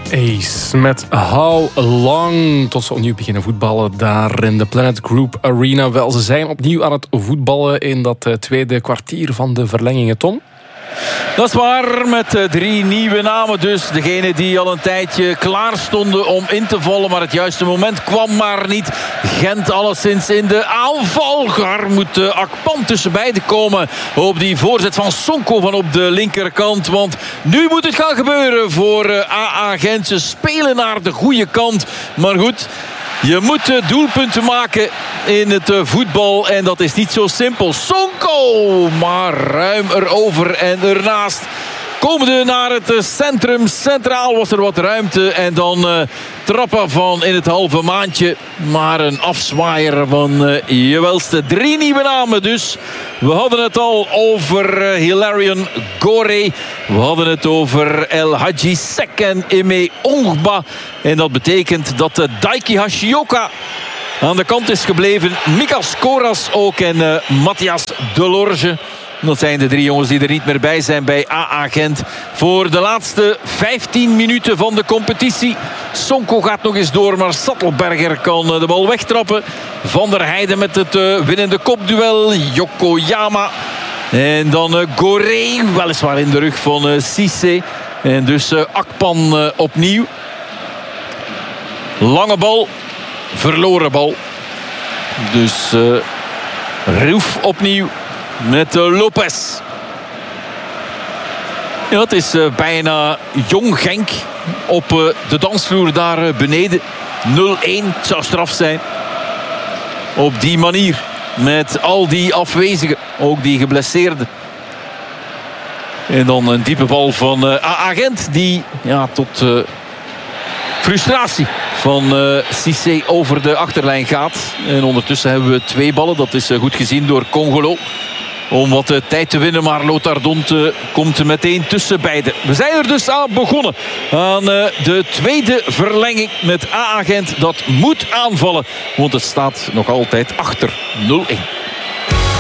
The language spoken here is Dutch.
Ace met How Long. Tot ze opnieuw beginnen voetballen daar in de Planet Group Arena. Wel, ze zijn opnieuw aan het voetballen in dat tweede kwartier van de verlengingen, Tom. Dat is waar, met 3 nieuwe namen dus. Degene die al een tijdje klaar stonden om in te vallen, maar het juiste moment kwam maar niet. Gent alleszins in de aanval. Daar moet Akpan tussen beiden komen op die voorzet van Sonko van op de linkerkant. Want nu moet het gaan gebeuren voor AA Gent. Ze spelen naar de goede kant. Maar goed, je moet doelpunten maken in het voetbal en dat is niet zo simpel. Sonko, maar ruim erover en ernaast. Komende naar het centrum. Centraal was er wat ruimte. En dan trappen van in het halve maandje. Maar een afzwaaier van je welste. 3 nieuwe namen dus. We hadden het al over Hilarion Gore. We hadden het over El Hadji Sek en Eme Ongba. En dat betekent dat Daiki Hashioka aan de kant is gebleven. Mikas Koras ook en Matthias Delorge. Dat zijn de 3 jongens die er niet meer bij zijn bij AA Gent. Voor de laatste 15 minuten van de competitie. Sonko gaat nog eens door, maar Sattelberger kan de bal wegtrappen. Van der Heijden met het winnende kopduel. Yokoyama. En dan Gore, weliswaar in de rug van Cissé. En dus Akpan opnieuw. Lange bal. Verloren bal. Dus Roef opnieuw. Met Lopez. Ja, het is bijna Jong Genk op de dansvloer daar beneden. 0-1, het zou straf zijn. Op die manier. Met al die afwezigen. Ook die geblesseerden. En dan een diepe bal van AA Gent. Die tot frustratie van Cissé over de achterlijn gaat. En ondertussen hebben we 2 ballen. Dat is goed gezien door Congolo. Om wat tijd te winnen, maar Lothar Donte komt meteen tussen beiden. We zijn er dus aan begonnen. Aan de tweede verlenging met AA Gent. Dat moet aanvallen, want het staat nog altijd achter 0-1.